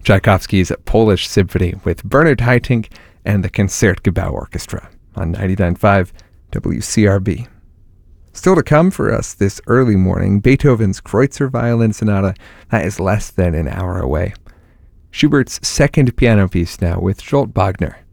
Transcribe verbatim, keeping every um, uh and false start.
Tchaikovsky's Polish Symphony with Bernard Haitink and the Concertgebouw Orchestra on ninety-nine point five W C R B. Still to come for us this early morning, Beethoven's Kreutzer Violin Sonata. That is less than an hour away. Schubert's second piano piece now with Zsolt Wagner.